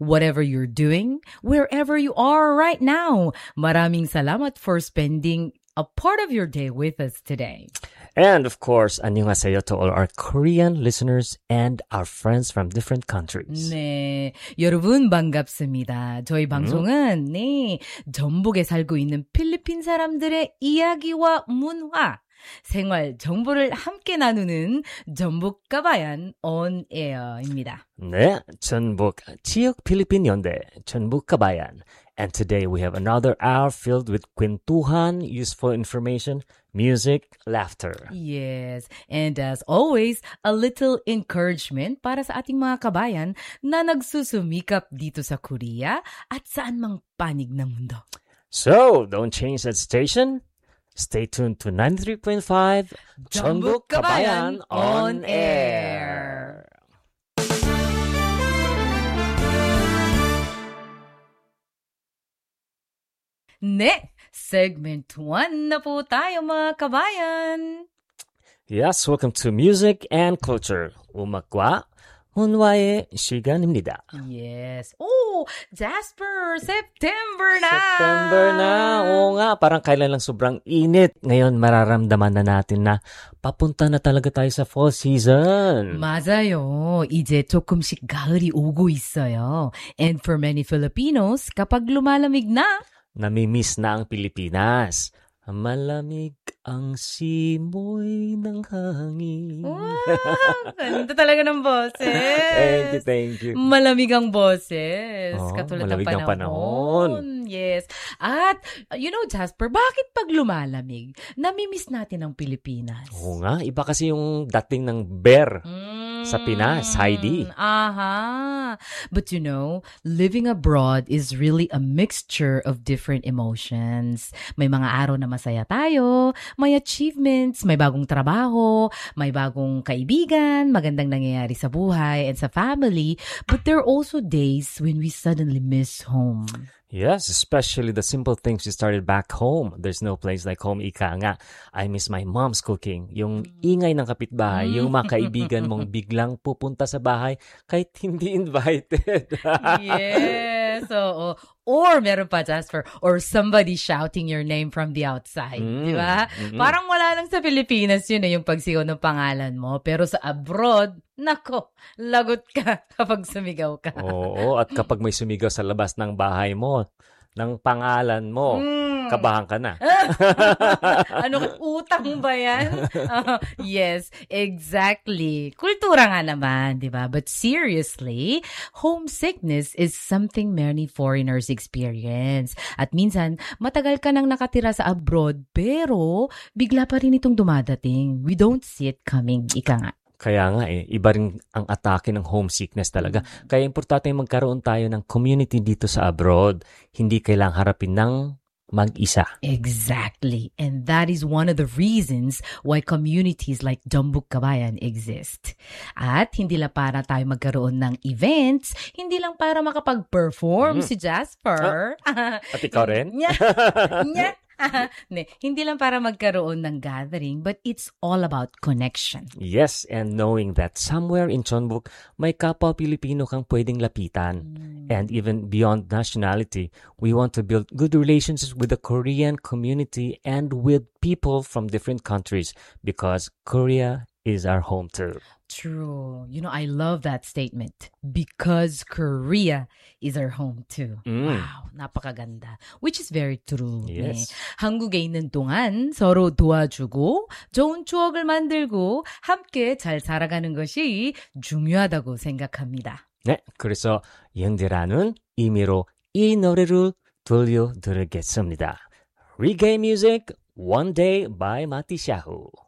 whatever you're doing, wherever you are right now. Maraming salamat for spending a part of your day with us today. And of course, 안녕하세요 to all our Korean listeners and our friends from different countries. 네, 여러분 반갑습니다. 저희 방송은 전북에 살고 있는 필리핀 사람들의 이야기와 문화, 생활 정보를 함께 나누는 전북 가바얀 on air입니다. 네, 전북 지역 필리핀 연대 전북 가바얀. And today we have another hour filled with kwentuhan, useful information, music, laughter. Yes, and as always, a little encouragement para sa ating mga kabayan na nagsusumikap dito sa Korea at saan mang panig ng mundo. So, don't change that station. Stay tuned to 93.5 전북 가바얀 on air. 네, segment 1 na po tayo mga kabayan. Yes, welcome to Music and Culture. 음악과 훈화의 시간입니다. Yes. Oh, Jasper, September na! September na. Oo nga, parang kailan lang sobrang init. Ngayon, mararamdaman na natin na papunta na talaga tayo sa fall season. 맞아요. 이제 조금씩 가을이 오고 있어요. And for many Filipinos, kapag lumalamig na, Namimiss na ang Pilipinas. Malamig ang simoy ng hangin. wow, ganda talaga ng boses. Thank you. Malamig ang boses. Oh, Katulad malamig ng ng panahon. Yes. At, you know, Jasper, bakit pag lumalamig, namimiss natin ang Pilipinas? Oo nga, iba kasi yung dating ng bear sa Pinas, Heidi. Aha. But you know, living abroad is really a mixture of different emotions. May mga araw na masaya tayo, may achievements, may bagong trabaho, may bagong kaibigan, magandang nangyayari sa buhay and sa family. But there are also days when we suddenly miss home. Yes, especially the simple things we started back home. There's no place like home, ika nga. I miss my mom's cooking. Yung ingay ng kapitbahay, yung mga kaibigan mong biglang pupunta sa bahay kahit hindi invited. Yes. So, or meron pa, Jasper, or somebody shouting your name from the outside. Di ba? Parang wala lang sa Pilipinas yun yung pagsigaw ng pangalan mo. Pero sa abroad, nako, lagot ka kapag sumigaw ka. Oo, at kapag may sumigaw sa labas ng bahay mo, ng pangalan mo, kabahan ka na. Ano, utang ba yan? Yes, exactly. Kultura nga naman, di ba? But seriously, homesickness is something many foreigners experience. At minsan, matagal ka nang nakatira sa abroad, pero bigla pa rin itong dumadating. We don't see it coming, ika nga. Kaya nga iba rin ang atake ng homesickness talaga. Kaya importante magkaroon tayo ng community dito sa abroad. Hindi kailangang harapin ng mag-isa. Exactly. And that is one of the reasons why communities like Jambuk Kabayan exist. At hindi lang para tayo magkaroon ng events, hindi lang para makapag-perform si Jasper. At ikaw rin? Yeah. Hindi lang para magkaroon ng gathering, but it's all about connection. Yes, and knowing that somewhere in Chonbuk, may kapwa Pilipino kang pwedeng lapitan. And even beyond nationality, we want to build good relationships with the Korean community and with people from different countries because Korea is our home too. True. You know, I love that statement. Because Korea is our home too. Wow, napakaganda. Which is very true. Yes. 네. 한국에 있는 동안 서로 도와주고 좋은 추억을 만들고 함께 잘 살아가는 것이 중요하다고 생각합니다. 네, 그래서 연대라는 의미로 이 노래를 들려드리겠습니다. Reggae Music, One Day by Mati Shahu.